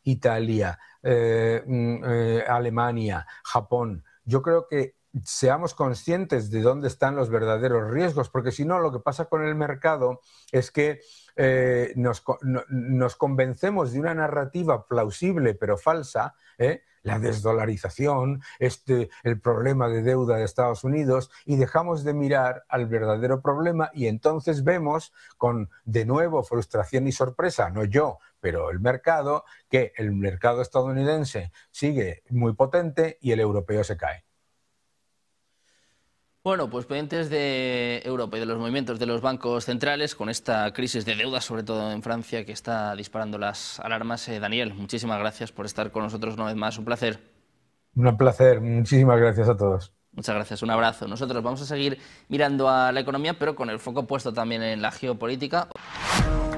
Italia, Alemania, Japón. Yo creo que seamos conscientes de dónde están los verdaderos riesgos, porque si no, lo que pasa con el mercado es que nos convencemos de una narrativa plausible pero falsa, la desdolarización, el problema de deuda de Estados Unidos, y dejamos de mirar al verdadero problema y entonces vemos con, de nuevo, frustración y sorpresa, no yo, pero el mercado, que el mercado estadounidense sigue muy potente y el europeo se cae. Bueno, pues pendientes de Europa y de los movimientos de los bancos centrales con esta crisis de deuda, sobre todo en Francia, que está disparando las alarmas. Daniel, muchísimas gracias por estar con nosotros una vez más. Un placer. Un placer. Muchísimas gracias a todos. Muchas gracias. Un abrazo. Nosotros vamos a seguir mirando a la economía, pero con el foco puesto también en la geopolítica.